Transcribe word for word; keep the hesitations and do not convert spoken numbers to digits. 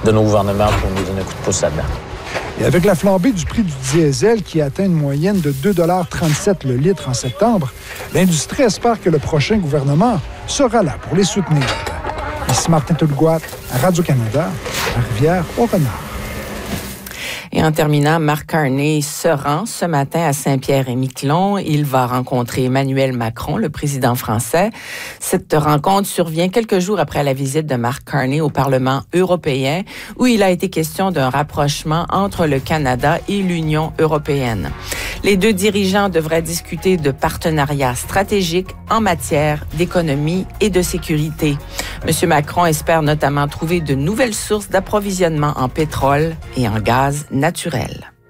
de nos gouvernements pour nous donner un coup de pouce là-dedans. Et avec la flambée du prix du diesel qui atteint une moyenne de deux dollars trente-sept le litre en septembre, l'industrie espère que le prochain gouvernement sera là pour les soutenir. Ici Martin Tulgoat, à Radio-Canada, à Rivière-au-Renard. Et en terminant, Mark Carney se rend ce matin à Saint-Pierre-et-Miquelon. Il va rencontrer Emmanuel Macron, le président français. Cette rencontre survient quelques jours après la visite de Mark Carney au Parlement européen, où il a été question d'un rapprochement entre le Canada et l'Union européenne. Les deux dirigeants devraient discuter de partenariats stratégiques en matière d'économie et de sécurité. M. Macron espère notamment trouver de nouvelles sources d'approvisionnement en pétrole et en gaz naturel.